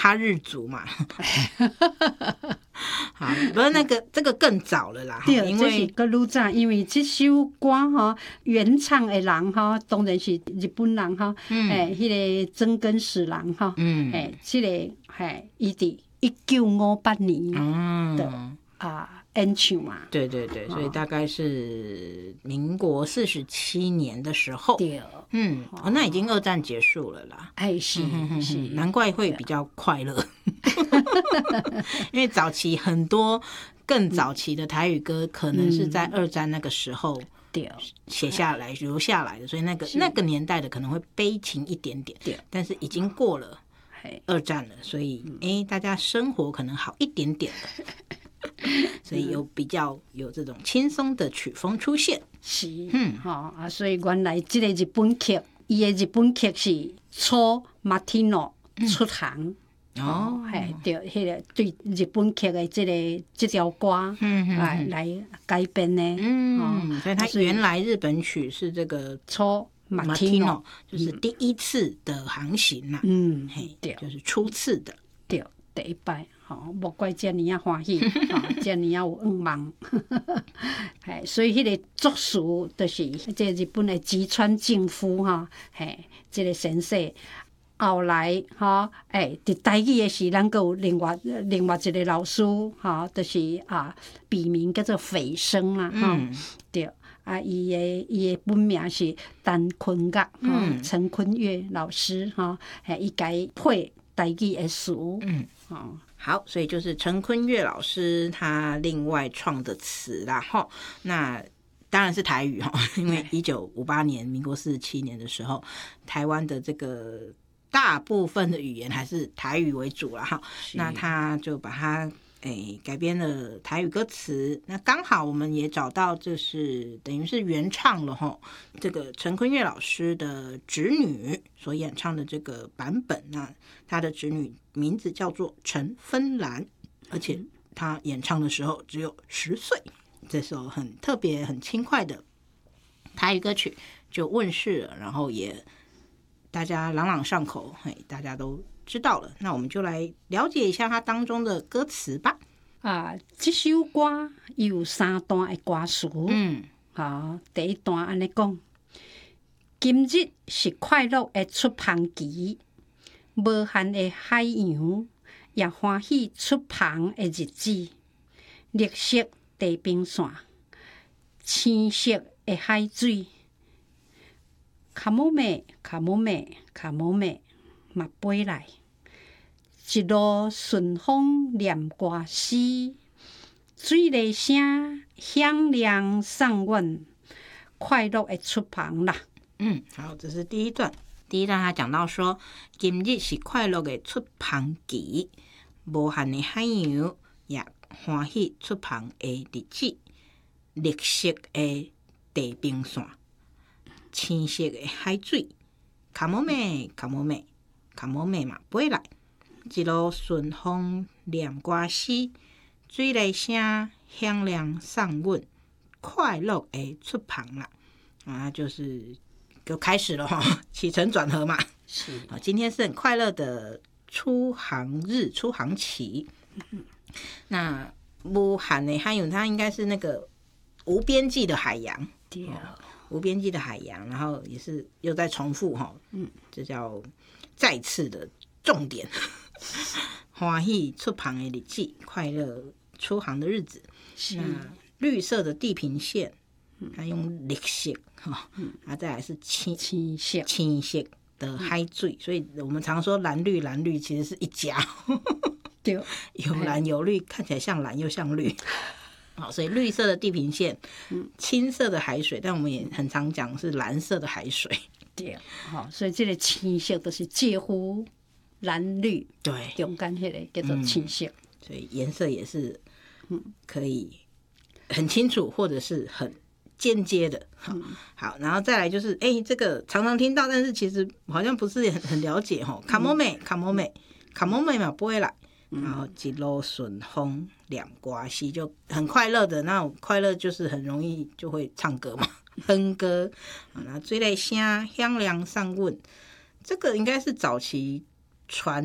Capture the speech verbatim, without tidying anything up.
哈日族嘛。好，不是那个这个更早了啦， 对， 因这是为搁愈早，因为这首歌吼原唱的人吼，当然是日本人吼， 嗯诶，迄、个曾根史郎吼， 嗯诶，这个嘿，伊伫一九五八年的、 嗯， 啊演唱嘛， 对对对，所以大概是民国四十七年的时候， 对， 嗯，哦，那已经二战结束了啦。 哎是是， 难怪会比较快乐，因为早期很多更早期的台语歌，可能是在二战那个时候对写下来、留下来的，所以那个那个年代的可能会悲情一点点， 对， 但是已经过了嘿二战了，所以哎，大家生活可能好一点点了。所以有比较有这种轻松的曲风出现， 是， 嗯， 吼、啊，所以原来这个日本剧，伊的日本剧是初马提诺出行。 哦， 嘿，对，迄个对日本剧的这个这条歌， 嗯来来改编的， 嗯，所以它所以原来日本曲是这个初马提诺， 就是第一次的航行啦， 嗯， 嘿， 对， 就是初次的， 对，第一摆，吼，无怪遮尔啊欢喜，吼，遮尔啊有愿望，嘿，所以迄个作词就是这日本的吉川敬夫哈，嘿，这个先生。后来吼，诶，伫台语的时，咱阁有另外另外一个老师，吼，就是啊，笔名叫做斐生啦，吼、 嗯， 对，啊，伊的伊的本名是陈坤岳，吼、 嗯陈坤岳老师，吼，嘿，伊改配台语的词， 嗯， 吼， 好，所以就是陈坤岳老师他另外创的词啦，哈，那。当然是台语哈，因为一九五八年，民国四十七年的时候，台湾的这个大部分的语言还是台语为主啦哈。那他就把它诶改编了台语歌词，那刚好我们也找到，就是等于是原唱了哈。这个陈坤岳老师的侄女所演唱的这个版本，那他的侄女名字叫做陈芬兰，而且他演唱的时候只有十岁。这首很特别、很轻快的台语歌曲就问世了，然后也大家朗朗上口，嘿，大家都知道了。那我们就来了解一下它当中的歌词吧。 啊，这首歌有三段的歌词， 嗯， 好，第一段安尼讲：今日是快乐的出航期，无限的海洋也欢喜出航的日子，绿色地平线，青色的海水，卡姆妹，卡姆妹，卡姆妹，嘛飞来，一路顺风念歌诗，水雷声响亮送阮快乐的出航啦。 嗯，好，这是第一段。第一段他讲到说，今日是快乐的出航期，无限的海洋也欢喜出航的日子，绿色的地平线，青色的海水，卡摩妹，卡摩妹，卡摩妹嘛飞来，一路顺风念歌诗，水雷声响亮送阮快乐的出航啦。啊，就是就开始了哈，起承转合嘛。 是啊，今天是很快乐的出航日、出航期。那无限的海洋，它应该是那个无边际的海洋， 对、 哦，无边际的海洋，然后也是又在重复哈，嗯，这叫再次的重点。欢喜出航的日子，快乐出航的日子。那绿色的地平线，它用绿色哈，啊，再来是青青色青色的海水，所以我们常说蓝绿蓝绿其实是一家。 对， 有蓝有绿，看起来像蓝又像绿。好，所以绿色的地平线，青色的海水，但我们也很常讲是蓝色的海水。 对，好，所以这个青色都是介乎蓝绿对， 中间迄个叫做青色， 嗯、所以颜色也是可以很清楚，或者是很间接的。好，嗯、好，然后再来就是，哎、欸，这个常常听到，但是其实好像不是很很了解哈。卡摩美，卡摩美，卡摩美嘛不会来。然后一路顺风念歌诗，就很快乐的那种快乐，就是很容易就会唱歌嘛，哼歌。然后水雷声响亮送阮，这个应该是早期传